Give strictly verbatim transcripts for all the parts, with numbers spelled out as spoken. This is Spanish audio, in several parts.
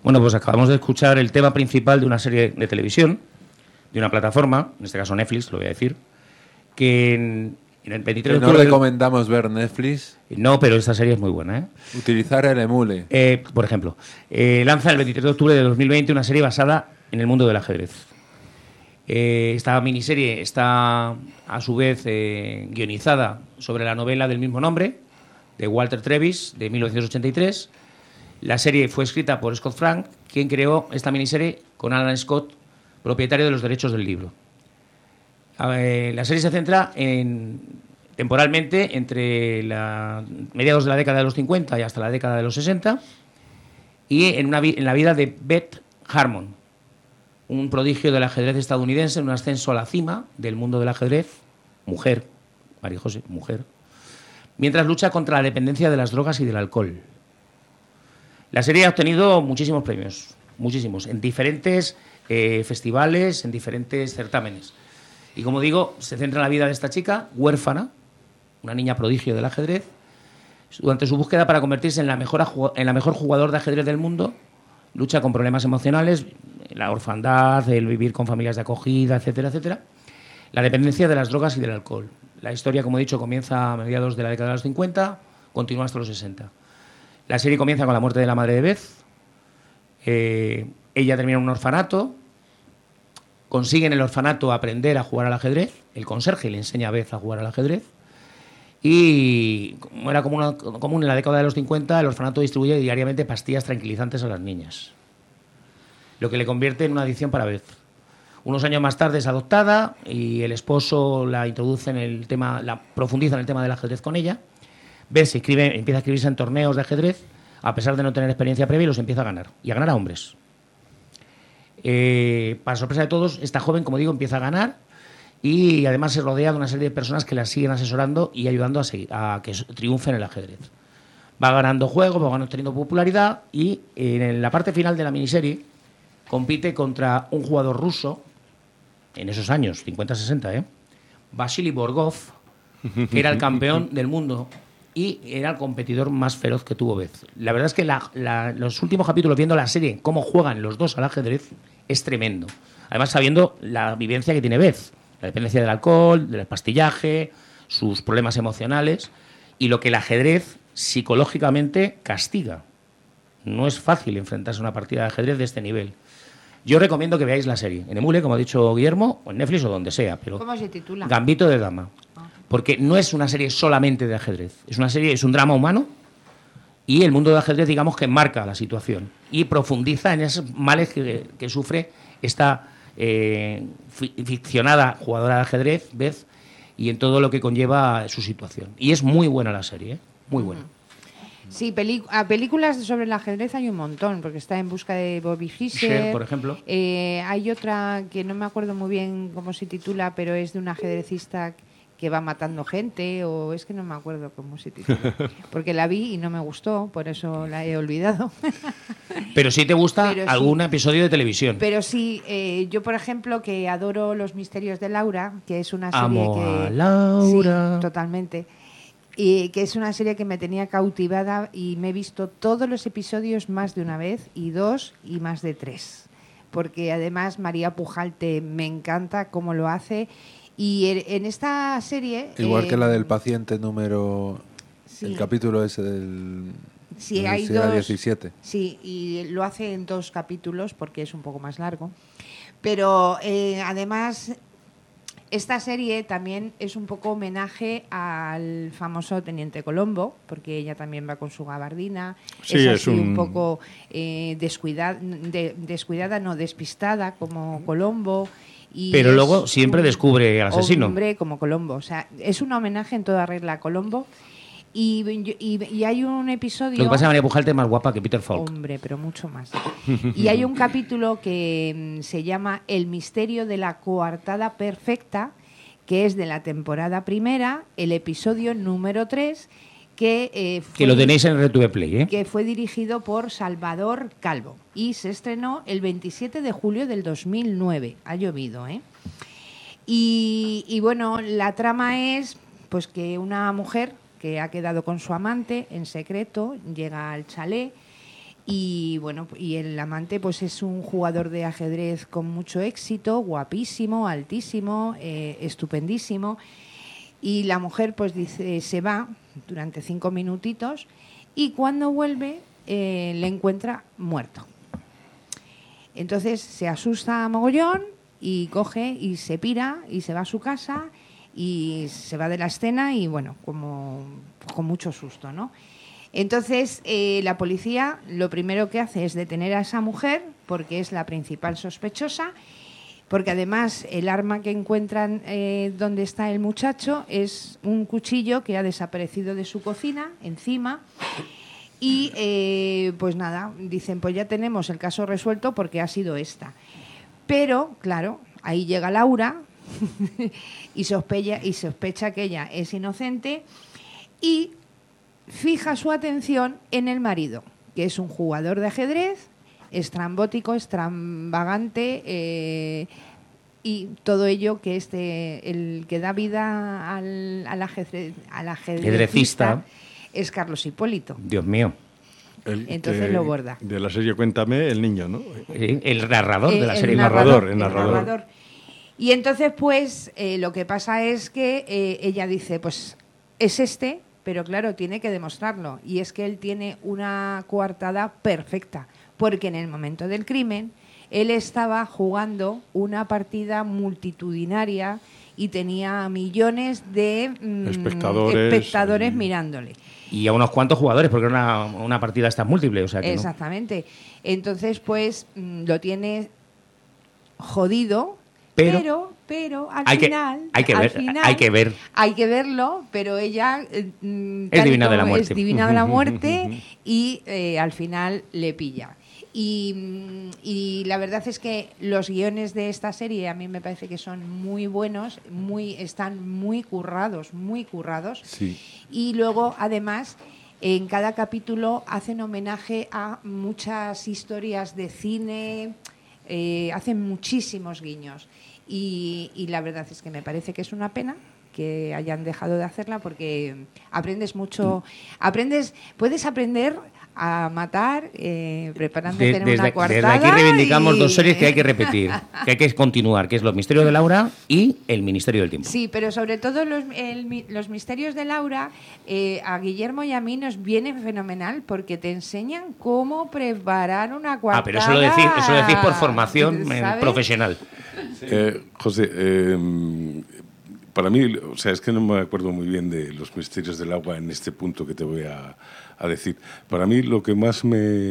Bueno, pues acabamos de escuchar el tema principal de una serie de televisión, de una plataforma, en este caso Netflix, lo voy a decir, que en, en el veintitrés de No octubre... recomendamos ver Netflix. No, pero esta serie es muy buena, ¿eh? Utilizar el emule. Eh, por ejemplo, eh, lanza el veintitrés de octubre de dos mil veinte una serie basada en el mundo del ajedrez. Eh, esta miniserie está, a su vez, eh, guionizada sobre la novela del mismo nombre, de Walter Travis, de mil novecientos ochenta y tres. La serie fue escrita por Scott Frank, quien creó esta miniserie con Alan Scott, propietario de los derechos del libro. Eh, la serie se centra en, temporalmente entre la, mediados de la década de los cincuenta y hasta la década de los sesenta, y en, una, en la vida de Beth Harmon, un prodigio del ajedrez estadounidense en un ascenso a la cima del mundo del ajedrez, mujer, María José, mujer, mientras lucha contra la dependencia de las drogas y del alcohol. La serie ha obtenido muchísimos premios, muchísimos, en diferentes eh, festivales, en diferentes certámenes. Y como digo, se centra en la vida de esta chica, huérfana, una niña prodigio del ajedrez, durante su búsqueda para convertirse en la mejor, en la mejor jugador de ajedrez del mundo, lucha con problemas emocionales, la orfandad, el vivir con familias de acogida, etcétera, etcétera, la dependencia de las drogas y del alcohol. La historia, como he dicho, comienza a mediados de la década de los cincuenta, continúa hasta los sesenta. La serie comienza con la muerte de la madre de Beth. Eh, ella termina en un orfanato, consigue en el orfanato aprender a jugar al ajedrez, el conserje le enseña a Beth a jugar al ajedrez, y como era común, común en la década de los cincuenta, el orfanato distribuye diariamente pastillas tranquilizantes a las niñas, lo que le convierte en una adicción para Beth. Unos años más tarde es adoptada y el esposo la introduce en el tema, la profundiza en el tema del ajedrez con ella. Beth se inscribe, empieza a inscribirse en torneos de ajedrez, a pesar de no tener experiencia previa, y los empieza a ganar, y a ganar a hombres. Eh, para sorpresa de todos, esta joven, como digo, empieza a ganar, y además se rodea de una serie de personas que la siguen asesorando y ayudando a, seguir, a que triunfe en el ajedrez. Va ganando juegos, va ganando, teniendo popularidad, y en la parte final de la miniserie compite contra un jugador ruso, en esos años, cincuenta sesenta, ¿eh? Vasily Borgov, que era el campeón del mundo y era el competidor más feroz que tuvo Beth. La verdad es que la, la, los últimos capítulos, viendo la serie, cómo juegan los dos al ajedrez, es tremendo. Además, sabiendo la vivencia que tiene Beth, la dependencia del alcohol, del pastillaje, sus problemas emocionales y lo que el ajedrez psicológicamente castiga. No es fácil enfrentarse a una partida de ajedrez de este nivel. Yo recomiendo que veáis la serie en emule, como ha dicho Guillermo, o en Netflix o donde sea. Pero ¿cómo se titula? Gambito de Dama. Ah. Porque no es una serie solamente de ajedrez. Es una serie, es un drama humano y el mundo del ajedrez, digamos, que marca la situación y profundiza en esos males que, que sufre esta eh, ficcionada jugadora de ajedrez, Beth, y en todo lo que conlleva su situación. Y es muy buena la serie, ¿eh? Muy buena. Uh-huh. Sí, pelíc- a películas sobre el ajedrez hay un montón, porque está En busca de Bobby Fischer, Fischer, por ejemplo. Eh, hay otra que no me acuerdo muy bien cómo se titula, pero es de un ajedrecista que va matando gente, o es que no me acuerdo cómo se titula, porque la vi y no me gustó, por eso la he olvidado. Pero sí te gusta pero algún sí, episodio de televisión. Pero sí, eh, yo por ejemplo que adoro Los misterios de Laura, que es una serie Amo que... a Laura. Sí, totalmente. Y que es una serie que me tenía cautivada y me he visto todos los episodios más de una vez, y dos y más de tres. Porque además María Pujalte me encanta cómo lo hace. Y en esta serie... Igual eh, que la del paciente número... Sí. El capítulo ese del... Sí, hay dos, diecisiete. Sí, y lo hace en dos capítulos porque es un poco más largo. Pero eh, además... Esta serie también es un poco homenaje al famoso Teniente Colombo, porque ella también va con su gabardina. Sí, es así es un... un poco eh, descuidada, de, descuidada, no despistada, como Colombo. Y pero luego siempre descubre al asesino. Hombre como Colombo. O sea, es un homenaje en toda regla a Colombo. Y, y, y hay un episodio... Lo que pasa es que María Pujalte es más guapa que Peter Falk. Hombre, pero mucho más. Y hay un capítulo que mm, se llama El misterio de la coartada perfecta, que es de la temporada primera, el episodio número tres, que... Eh, fue, que lo tenéis en R T V Play, ¿eh? Que fue dirigido por Salvador Calvo. Y se estrenó el veintisiete de julio del dos mil nueve. Ha llovido, ¿eh? Y, y bueno, la trama es pues que una mujer... que ha quedado con su amante en secreto, llega al chalet Y bueno, y el amante pues es un jugador de ajedrez con mucho éxito, guapísimo, altísimo, eh, estupendísimo. Y la mujer pues dice, se va durante cinco minutitos y cuando vuelve eh, le encuentra muerto. Entonces se asusta a mogollón y coge y se pira y se va a su casa y se va de la escena y bueno, como con mucho susto, ¿no? Entonces eh, la policía lo primero que hace es detener a esa mujer porque es la principal sospechosa, porque además el arma que encuentran eh, donde está el muchacho es un cuchillo que ha desaparecido de su cocina, encima. Y eh, pues nada, dicen, pues ya tenemos el caso resuelto porque ha sido esta. Pero, claro, ahí llega Laura y, sospecha, y sospecha que ella es inocente y fija su atención en el marido, que es un jugador de ajedrez, estrambótico, extravagante, eh, y todo ello que este, el que da vida al, al, ajedrez, al ajedrecista es Carlos Hipólito. Dios mío. El Entonces que, lo borda. De la serie Cuéntame, el niño, ¿no? Sí, el narrador Eh, de la el serie. narrador, el el narrador. narrador. Y entonces, pues, eh, lo que pasa es que eh, ella dice, pues, es este, pero claro, tiene que demostrarlo. Y es que él tiene una coartada perfecta, porque en el momento del crimen, él estaba jugando una partida multitudinaria y tenía millones de mm, espectadores, espectadores y... mirándole. Y a unos cuantos jugadores, porque era una, una partida esta múltiple. O sea que Exactamente. No. Entonces, pues, mm, lo tiene jodido, pero, pero, pero al hay final... Que, hay, que al ver, final, hay que ver. Hay que verlo, pero ella... Mm, es divina de la muerte. Es divina de la muerte y eh, al final le pilla. Y, y la verdad es que los guiones de esta serie a mí me parece que son muy buenos, muy están muy currados, muy currados. Sí. Y luego, además, en cada capítulo hacen homenaje a muchas historias de cine, eh, hacen muchísimos guiños. Y, y la verdad es que me parece que es una pena que hayan dejado de hacerla porque aprendes mucho, aprendes, puedes aprender a matar eh, preparándote de, en desde, una coartada. Desde aquí reivindicamos y... dos series que hay que repetir, que hay que continuar, que es Los Misterios de Laura y El Ministerio del Tiempo. Sí, pero sobre todo los, el, los Misterios de Laura, eh, a Guillermo y a mí nos viene fenomenal porque te enseñan cómo preparar una coartada. Ah, pero eso lo decís, eso lo decís por formación eh, profesional. Sí. Eh, José, eh, para mí, o sea, es que no me acuerdo muy bien de Los Misterios del Agua en este punto que te voy a, a decir. Para mí lo que más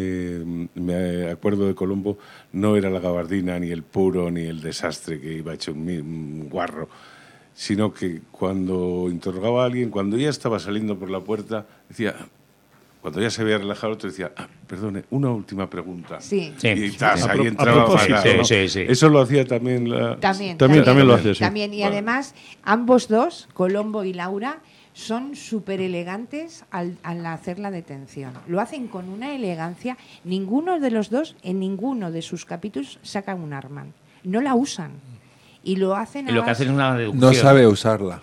me, me acuerdo de Colombo no era la gabardina, ni el puro, ni el desastre que iba hecho un, un guarro, sino que cuando interrogaba a alguien, cuando ya estaba saliendo por la puerta, decía... Cuando ya se había relajado, te decía, ah, perdone, una última pregunta. Sí. Sí. Y tas, A ahí pro- entraba a propósito, Magao, ¿no? sí, sí, sí. Eso lo hacía también la... También, También, también lo hace, sí. También, y Vale. además, ambos dos, Colombo y Laura, son súper elegantes al, al hacer la detención. Lo hacen con una elegancia. Ninguno de los dos, en ninguno de sus capítulos, sacan un arma. No la usan. Y lo hacen a Y lo que base- hacen es una deducción. No sabe usarla.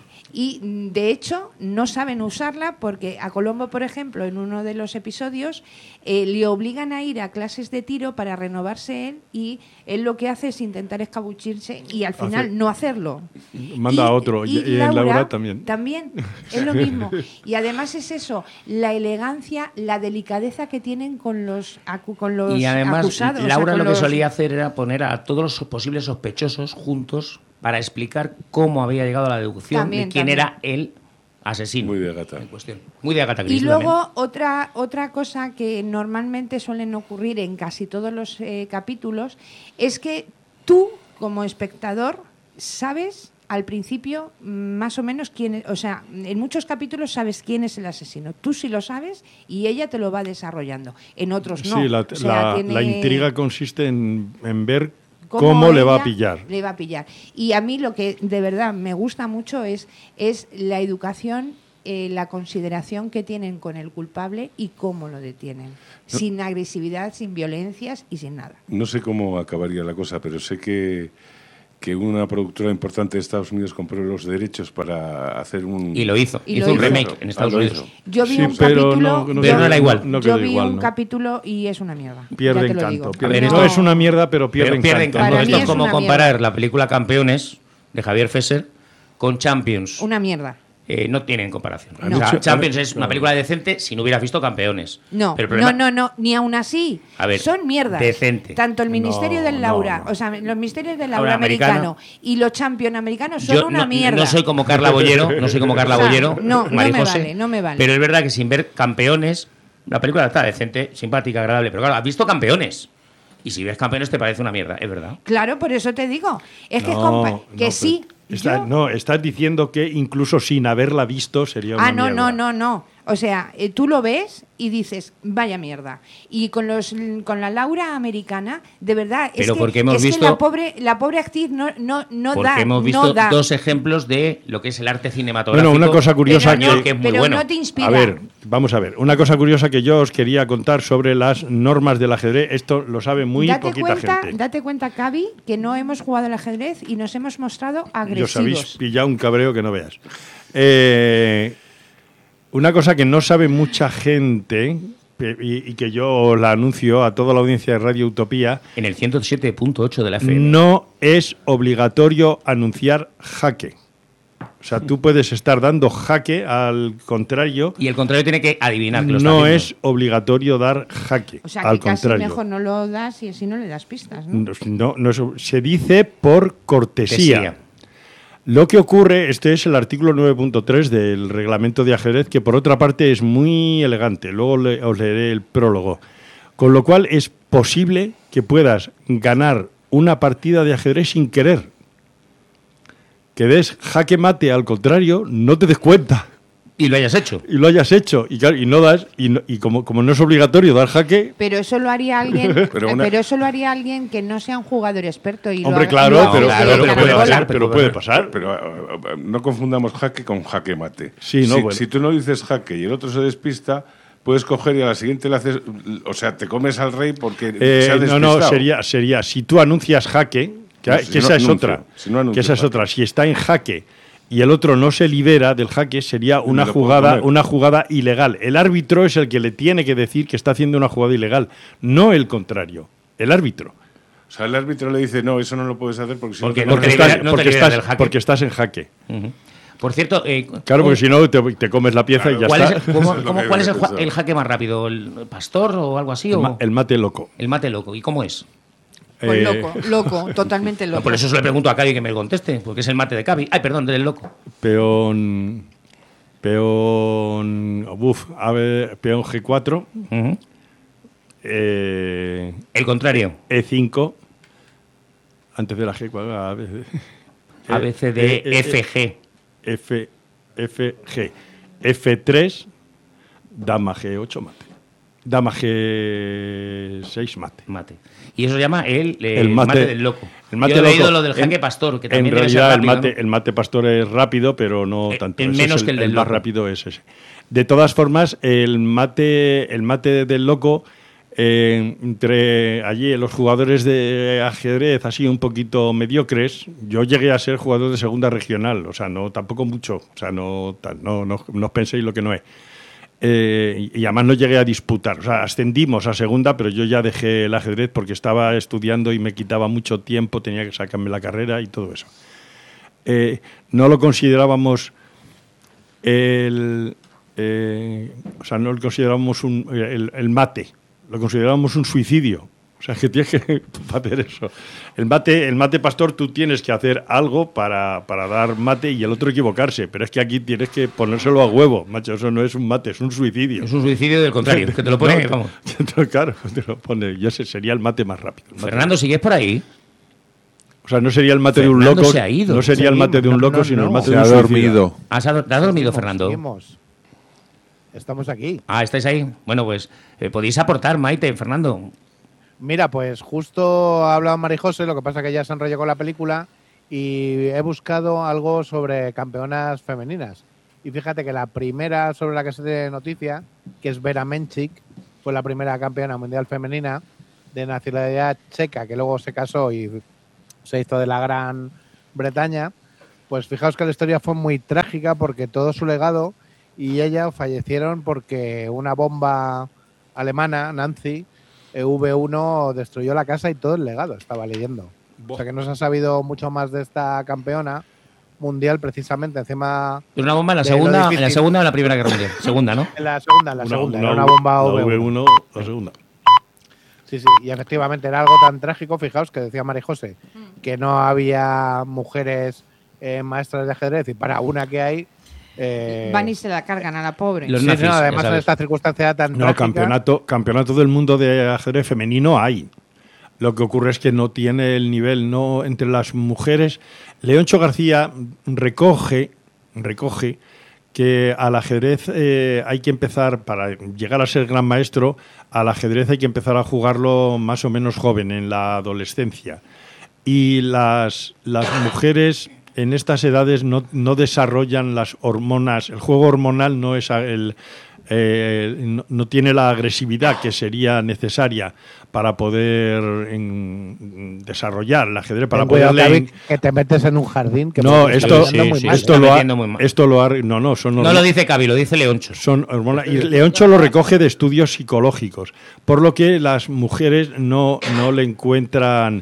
Y de hecho no saben usarla porque a Colombo, por ejemplo, en uno de los episodios eh, le obligan a ir a clases de tiro para renovarse él y él lo que hace es intentar escabullirse y al final Hace- no hacerlo. Manda a otro, y- y en Laura también. También, es lo mismo. Y además es eso, la elegancia, la delicadeza que tienen con los, acu- con los Y además, acusados. o sea, Laura con lo que los- solía hacer era poner a todos los posibles sospechosos juntos para explicar cómo había llegado a la deducción También, de quién también. era el asesino. Muy de gata. En cuestión. Muy de Agatha Y Christie luego también. otra otra cosa que normalmente suelen ocurrir en casi todos los eh, capítulos es que tú, como espectador, sabes al principio más o menos quién es, o sea, en muchos capítulos sabes quién es el asesino. Tú sí lo sabes y ella te lo va desarrollando. En otros no. Sí, la, O sea, la- tiene- la intriga consiste en, en ver cómo, le va a ella pillar. Le va a pillar. Y a mí lo que de verdad me gusta mucho es, es la educación, eh, la consideración que tienen con el culpable y cómo lo detienen. Sin agresividad, sin violencias y sin nada. No sé cómo acabaría la cosa, pero sé que que una productora importante de Estados Unidos compró los derechos para hacer un... Y lo hizo, Y hizo lo un hizo. remake en Estados Ah, lo Unidos. hizo. Yo vi Sí, un pero capítulo, no- no yo, quedó- era igual. no yo quedó vi igual, un ¿no? capítulo y es una mierda. Pierde ya te lo encanto. digo. pierde- A ver, no esto- es una mierda, pero pierde Pero pierde encanto. encanto. Para Esto mí es es como una comparar mierda. la película Campeones de Javier Fesser con Champions. Una mierda. Eh, no tienen comparación. No. O sea, Sí, Champions a ver, es una película decente si no hubieras visto Campeones. No, Pero el problema- no, no, no, ni aún así. A ver, son mierdas. decente. Tanto el Ministerio No, del Laura, no, no. o sea, los Ministerios del Laura Laura americano. americano y los Champions americanos son Yo una no, mierda. no soy como Carla Bollero, no soy como Carla O sea, Bollero, no, no me Marijose, vale, no me vale. Pero es verdad que sin ver Campeones, la película está decente, simpática, agradable. Pero claro, has visto Campeones. Y si ves Campeones te parece una mierda, es verdad. Claro, por eso te digo. Es que, No, compa- no, que pero sí. está- yo- No, estás diciendo que incluso sin haberla visto sería una Ah, no, mierda. no, no, no. O sea, eh, tú lo ves y dices, vaya mierda. Y con los con la Laura americana, de verdad, es, Pero que, porque hemos es que visto- la pobre, la pobre actriz no, no, no Porque da. hemos no visto da. dos ejemplos de lo que es el arte cinematográfico. Bueno, una cosa curiosa Pero no- que- que es muy pero bueno. no te inspira. A ver, vamos a ver. Una cosa curiosa que yo os quería contar sobre las normas del ajedrez. Esto lo sabe muy date poquita cuenta, gente. date cuenta, Cavi, que no hemos jugado al ajedrez y nos hemos mostrado Y os agresivos. habéis pillado un cabreo que no veas. Eh, una cosa que no sabe mucha gente pe- y, y que yo la anuncio a toda la audiencia de Radio Utopía, En el ciento siete punto ocho de la F M. no es obligatorio anunciar jaque. O sea, tú puedes estar dando jaque al contrario. Y el contrario tiene que adivinar que lo está No haciendo. es obligatorio dar jaque. O sea, que al casi contrario. mejor no lo das y así no le das pistas, ¿no? No, no, no es- se dice por cortesía. Cortesía. Lo que ocurre, este es el artículo nueve punto tres del reglamento de ajedrez, que por otra parte es muy elegante. Luego le- os leeré el prólogo. Con lo cual es posible que puedas ganar una partida de ajedrez sin querer. Que des jaque mate al contrario, no te des cuenta. Y lo hayas hecho. Y lo hayas hecho. Y, claro, y no das, y, no- y como, como no es obligatorio dar jaque, Pero eso lo haría alguien, Pero eh, una- pero eso lo haría alguien que no sea un jugador experto y lo hombre, haga- claro, y lo pero, haga claro, pero de pero puede carambola. pasar, pero puede pasar. Pero eh, eh, no confundamos jaque con jaque mate. Sí, no, si, bueno. si tú no dices jaque y el otro se despista, puedes coger y a la siguiente le haces... O sea, te comes al rey porque Eh, se ha no, despistado. no, sería, sería, si tú anuncias jaque, que, No, que si esa no es anuncio, otra, si no anuncio que esa es jaque. otra, si está en jaque y el otro no se libera del jaque, sería me una lo puedo jugada, comer. una jugada ilegal. El árbitro es el que le tiene que decir que está haciendo una jugada ilegal, no el contrario, el árbitro. O sea, el árbitro le dice, no, eso no lo puedes hacer porque si Porque no... no te Porque, te comes". libera- estás, no te porque, liberas estás, del jaque. porque estás en jaque. Ujú. Por cierto, eh, Claro, porque ¿cómo- si no te, te comes la pieza y ya ¿cuál, está. es, cómo- Eso es lo cómo- que cuál es el, había jua- pensado. el jaque más rápido? ¿El pastor o algo así? El, o ma- el mate loco. el mate loco? ¿Y cómo es? Pues Eh, loco, loco, totalmente loco. No, por eso se le pregunto a Cavi que me lo conteste, porque es el mate de Cavi. Ay, perdón, del loco. Peón. Peón. Uf, ave, peón G cuatro. Ujú. Eh, El contrario. E cinco. Antes de la G cuatro. A, B, C, A, B, C, D, Eh, eh, F, G. F, F, G. F tres, dama G ocho, mate. Dama G seis, mate. Mate. Y eso se llama el, eh, El mate- del loco. el mate Yo he loco. leído lo del jaque En- pastor, que En también debe ser realidad, el rápido, mate, ¿no? el mate pastor es rápido, pero no Eh, tanto. es Ese menos es el, que el del más loco. rápido es ese. De todas formas, el mate, el mate del loco, eh, entre allí los jugadores de ajedrez así un poquito mediocres, yo llegué a ser jugador de segunda regional, o sea, no tampoco mucho, o sea, no, tal, no, no, no os penséis lo que no es. Eh, y y además no llegué a disputar, o sea, ascendimos a segunda, pero yo ya dejé el ajedrez porque estaba estudiando y me quitaba mucho tiempo, tenía que sacarme la carrera y todo eso. Eh, no lo considerábamos el, eh, o sea, no lo considerábamos un, el, el mate, lo considerábamos un suicidio. O sea, que tienes que hacer eso. El mate, el mate pastor, tú tienes que hacer algo para, para dar mate y el otro equivocarse. Pero es que aquí tienes que ponérselo a huevo, macho. Eso no es un mate, es un suicidio. Es un suicidio del contrario, que te lo pone, No, vamos. claro, te lo pone. Ya se- sería el mate más rápido. El mate- Fernando, ¿sigues por ahí? O sea, no sería el mate de un Fernando loco. se ha ido. No sería el mate de un No, loco, no, sino el no. mate Se de ha un suicida. dormido. ¿Has, ad- ¿Te has dormido, Seguimos, Fernando? seguimos. Estamos aquí. Ah, ¿estáis ahí? Bueno, pues eh, podéis aportar, Maite, Fernando. Mira, pues justo ha hablado Marijose, lo que pasa que ya se enrolló con la película y he buscado algo sobre campeonas femeninas. Y fíjate que la primera sobre la que se tiene noticia, que es Vera Menchik, fue la primera campeona mundial femenina de nacionalidad checa, que luego se casó y se hizo de la Gran Bretaña, pues fijaos que la historia fue muy trágica porque todo su legado y ella fallecieron porque una bomba alemana, Nancy, V uno, destruyó la casa y todo el legado, estaba leyendo. O sea que no se ha sabido mucho más de esta campeona mundial precisamente encima. Una bomba en la segunda, en la segunda o en la Primera Guerra Mundial. Segunda, ¿no? En la segunda, en la Una- segunda. una- Era una bomba la V uno. V uno, la segunda. Sí, sí, y efectivamente era algo tan trágico, fijaos que decía María José, que no había mujeres eh, maestras de ajedrez y para una que hay. Eh, Van y se la cargan a la pobre. Los sí, nazis, no, ya además en sabes. esta circunstancia tan No, trágica. campeonato, campeonato del mundo de ajedrez femenino hay. Lo que ocurre es que no tiene el nivel, no entre las mujeres. Leoncho García recoge, recoge que al ajedrez eh, hay que empezar, para llegar a ser gran maestro, al ajedrez hay que empezar a jugarlo más o menos joven, en la adolescencia. Y las, las mujeres en estas edades no, no desarrollan las hormonas, el juego hormonal no es el... Eh, no, no tiene la agresividad que sería necesaria para poder en, desarrollar el ajedrez, para Ten cuidado, poder David, que te metes en un jardín. Que no, me esto, está yendo muy sí, mal. sí. esto, está lo ha, metiendo muy mal. esto lo ha, no, no, son No hormonas- lo dice Cavi, lo dice Leoncho. son hormonas, y Leoncho lo recoge de estudios psicológicos, por lo que las mujeres no, no le encuentran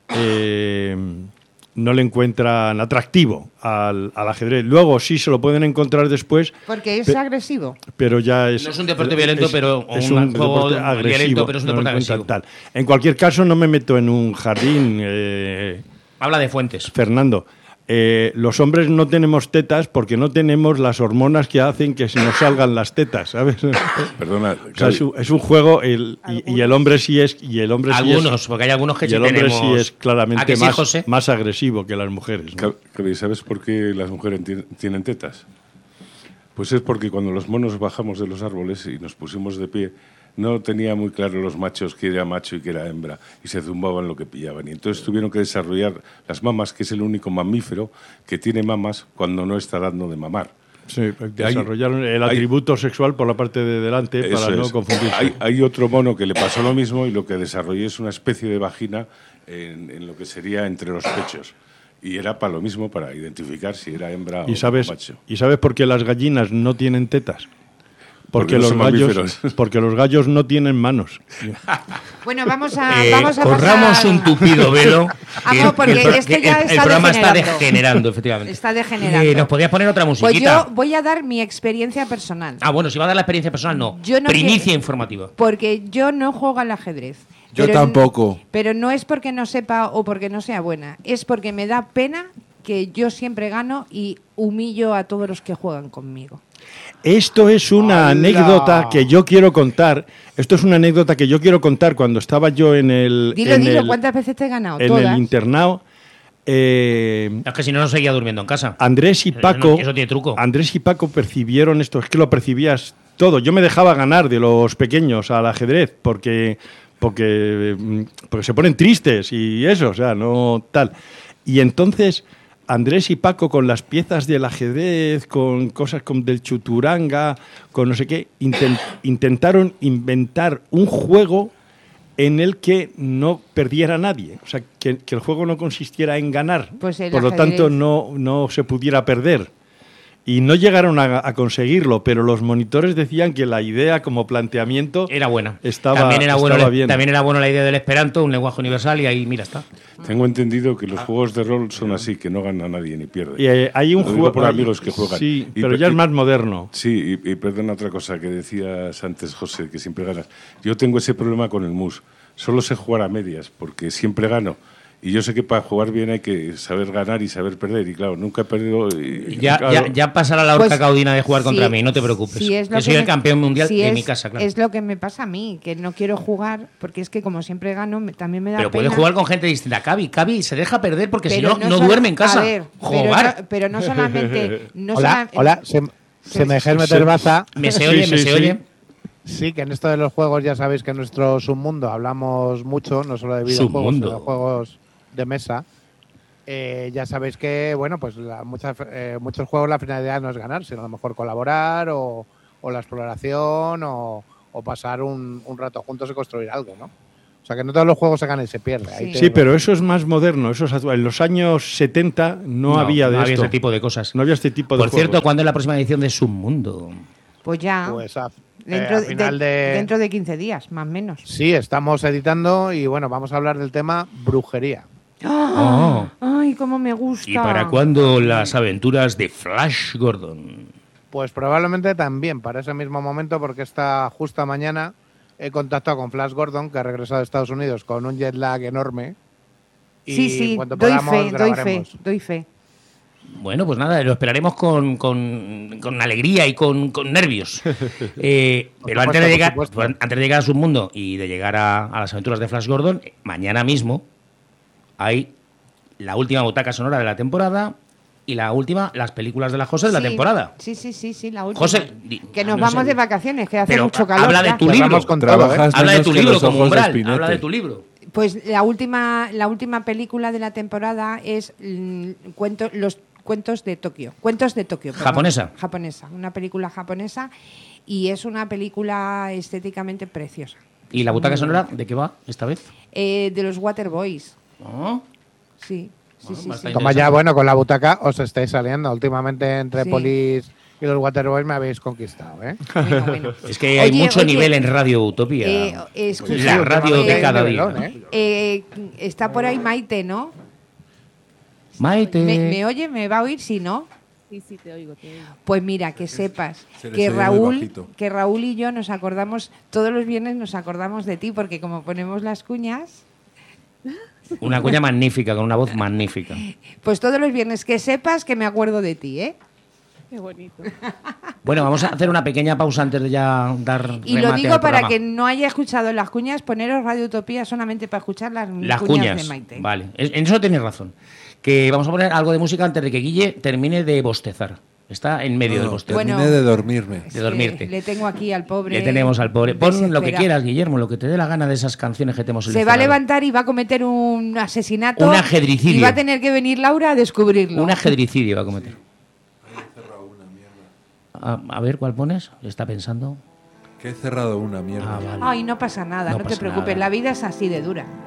eh, no le encuentran atractivo al, al ajedrez. Luego sí se lo pueden encontrar después, Porque es Pe- agresivo. pero ya es... No es un deporte violento, pero- o es un un juego deporte agresivo. violento, pero es un no lo deporte encuentran agresivo. tal. En cualquier caso, no me meto en un jardín, eh, Habla de fuentes. Fernando. Eh, los hombres no tenemos tetas porque no tenemos las hormonas que hacen que se nos salgan las tetas, ¿sabes? O Perdona, sea, es, un, es un juego el, y, y el hombre sí es y el hombre sí es- Algunos, porque hay algunos que y sí el hombre tenemos. sí es ¿A claramente que sí, más, José? más agresivo que las mujeres, ¿no? Cavi, ¿sabes por qué las mujeres tien- tienen tetas? Pues es porque cuando los monos bajamos de los árboles y nos pusimos de pie, no tenía muy claro los machos que era macho y que era hembra, y se zumbaban lo que pillaban. Y entonces tuvieron que desarrollar las mamas, que es el único mamífero que tiene mamas cuando no está dando de mamar. Sí, desarrollaron el hay- atributo sexual por la parte de delante Eso para no es. confundirse. Hay, hay otro mono que le pasó lo mismo y lo que desarrolló es una especie de vagina en, en lo que sería entre los pechos. Y era para lo mismo, para identificar si era hembra ¿Y o sabes, macho. ¿Y sabes por qué las gallinas no tienen tetas? Porque, Porque no los son gallos, mamíferos. porque los gallos no tienen manos. Bueno, vamos a, Eh, vamos a corramos pasar- un tupido velo. Ah, que no, el- porque el, pro- esto que ya el- el está programa está degenerando. degenerando, efectivamente. Está degenerando. Eh, ¿Nos podías poner otra Pues musiquita? yo voy a dar mi experiencia personal. Ah, bueno, si va a dar la experiencia personal, no. Yo no Primicia quiero- informativa. Porque yo no juego al ajedrez. Yo Pero- tampoco. Pero no es porque no sepa o porque no sea buena. Es porque me da pena que yo siempre gano y humillo a todos los que juegan conmigo. Esto es una ¡Hala! anécdota que yo quiero contar. Esto es una anécdota que yo quiero contar cuando estaba yo en el, Dilo, en dilo, el, ¿cuántas veces te he ganado? en Todas. el internado. Eh, Es que si no, no seguía durmiendo en casa. Andrés y Eso Paco, no- eso tiene truco. Andrés y Paco percibieron esto, es que lo percibías todo. Yo me dejaba ganar de los pequeños al ajedrez porque, porque, mm, porque se ponen tristes y eso, o sea, no tal. Y entonces Andrés y Paco con las piezas del ajedrez, con cosas como del chuturanga, con no sé qué, inten- intentaron inventar un juego en el que no perdiera nadie, o sea, que, que el juego no consistiera en ganar, Pues el por lo ajedrez. tanto no, no se pudiera perder. Y no llegaron a, a conseguirlo, pero los monitores decían que la idea como planteamiento Era buena. estaba, también, era bueno estaba el- bien. también era bueno la idea del esperanto, un lenguaje universal, y ahí, mira, está. Tengo entendido que los juegos de rol son así, que no gana nadie ni pierde. Y, eh, hay un Lo digo juego por amigos que juegan. Sí, Y pero per- ya es y- más moderno. Sí, y, y perdona otra cosa que decías antes, José, que siempre ganas. Yo tengo ese problema con el mus. Solo sé jugar a medias, porque siempre gano. Y yo sé que para jugar bien hay que saber ganar y saber perder. Y claro, nunca he perdido. Y, Ya, claro, ya, ya pasará la horca Pues, caudina de jugar contra sí, mí, no te preocupes. sí, es lo Yo que soy el me- campeón mundial sí de es- mi casa, claro. Es lo que me pasa a mí, que no quiero jugar, porque es que como siempre gano, me- también me da Pero pena. puedes jugar con gente distinta. Cavi, Cavi se deja perder porque si Pero no, no sola- duerme en casa. A ver, pero Jugar. no, pero no solamente... No Hola, sola- hola, se, se me dejáis meter baza. Me se Sí, oye, sí, me se sí. oye. Sí, que en esto de los juegos ya sabéis que en nuestro submundo hablamos mucho, no solo de videojuegos, Submundo. sino de juegos de mesa. Eh, ya sabéis que, bueno, pues la- muchas, eh, muchos juegos la finalidad no es ganar, sino a lo mejor colaborar o, o la exploración o, o pasar un, un rato juntos y construir algo, ¿no? O sea, que no todos los juegos se ganan y se pierden. Sí. te- Sí, pero eso es más moderno. Eso es actual. En los años setenta no, había de no había esto. ese tipo de cosas. No había este tipo de Por cierto, juegos. ¿cuándo es la próxima edición de Submundo? Pues ya, Pues a, dentro, eh, a de, final de... dentro de quince días, más o menos. Sí, estamos editando y bueno, vamos a hablar del tema brujería. Oh. Ay, cómo me gusta. ¿Y para cuándo las aventuras de Flash Gordon? Pues probablemente también para ese mismo momento, porque esta justa mañana he contactado con Flash Gordon, que ha regresado a Estados Unidos con un jet lag enorme. Y Sí, sí, en cuanto doy podamos, fe, doy fe, grabaremos. doy fe. Bueno, pues nada, lo esperaremos con, con, con alegría y con, con nervios. Eh, Por pero supuesto, antes de, por llegar, supuesto. pues, antes de llegar a Submundo y de llegar a, a las aventuras de Flash Gordon, eh, mañana mismo hay la última butaca sonora de la temporada y la última, las películas de la José de la Sí, temporada. Sí, sí, sí, sí, la última. José, di- que ah, nos no vamos sé. de vacaciones, que hace Pero mucho calor. habla de ya. tu libro. Cerramos con todo, ¿eh? Trabajas Habla de menos tu que libro los como ojos de umbral. Spinete. Habla de tu libro. Pues la última, la última película de la temporada es mm, cuento, los cuentos de Tokio. Cuentos de Tokio. perdón. Japonesa. Japonesa. Una película japonesa y es una película estéticamente preciosa. ¿Y la butaca Muy sonora bonita. de qué va esta vez? Eh, de los Waterboys. Oh, Sí, sí, Bueno, sí. bastante sí. Toma ya, bueno, con la butaca os estáis saliendo. Últimamente entre Sí. Polis y los Waterboys me habéis conquistado, ¿eh? Bueno, bueno. es que hay Oye, mucho oye, nivel en Radio Utopía. eh, escucha, la radio de eh, cada nivelón, día. ¿eh? eh, está por ahí Maite, ¿no? Maite. ¿Me, me oye? ¿Me va a oír? Si no. Sí, sí, te oigo, te oigo. Pues mira, que sepas se les que oye muy Raúl, bajito. que Raúl y yo nos acordamos, todos los viernes nos acordamos de ti, porque como ponemos las cuñas, Una cuña magnífica, con una voz magnífica. pues todos los viernes que sepas que me acuerdo de ti, ¿eh? Qué bonito. Bueno, vamos a hacer una pequeña pausa antes de ya dar Y lo remate digo al para programa. que no haya escuchado las cuñas, poneros Radio Utopía solamente para escuchar las, Las cuñas, cuñas, de Maite. vale. Es- En eso tienes razón. Que vamos a poner algo de música antes de que Guille termine de bostezar. Está en medio No, del no, bostezo. terminé Bueno. de dormirme. Es de que dormirte. Le tengo aquí al pobre. Le tenemos al pobre. Pon lo que desesperado. quieras, Guillermo, lo que te dé la gana de esas canciones que te hemos Se va a seleccionado. levantar y va a cometer un asesinato. Un ajedricidio. Y va a tener que venir Laura a descubrirlo. Un ajedricidio va a cometer. A, a ver, ¿cuál pones? Está pensando. Que he cerrado una mierda. Ah, vale. Ay, no pasa nada, No no, te pasa preocupes, nada. la vida es así de dura.